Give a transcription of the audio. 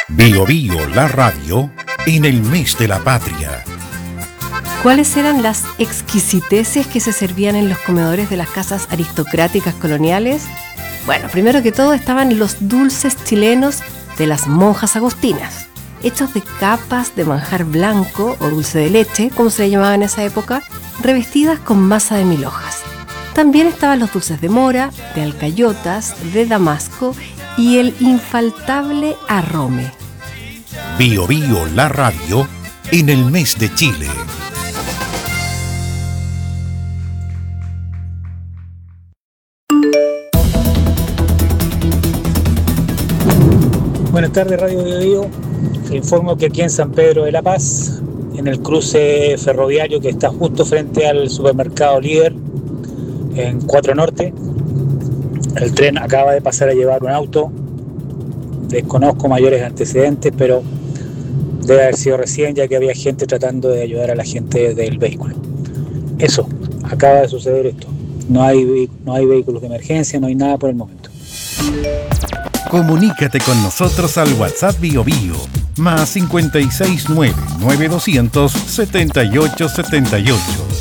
Bio Bio, la radio, en el mes de la patria. ¿Cuáles eran las exquisiteces que se servían en los comedores de las casas aristocráticas coloniales? Bueno, primero que todo estaban los dulces chilenos de las monjas agustinas, hechos de capas de manjar blanco o dulce de leche, como se le llamaba en esa época, revestidas con masa de 1000 hojas. También estaban los dulces de mora, de alcayotas, de damasco y el infaltable arrome. Bio Bio, la radio, en el mes de Chile. Buenas tardes, Radio Bio Bio. Te informo que aquí en San Pedro de la Paz, en el cruce ferroviario que está justo frente al supermercado Líder, en 4 Norte, el tren acaba de pasar a llevar un auto. Desconozco mayores antecedentes, pero debe haber sido recién, ya que había gente tratando de ayudar a la gente del vehículo. Eso, acaba de suceder esto. No hay vehículos de emergencia, no hay nada por el momento. Comunícate con nosotros al WhatsApp Bio Bio, más 569-9200-7878.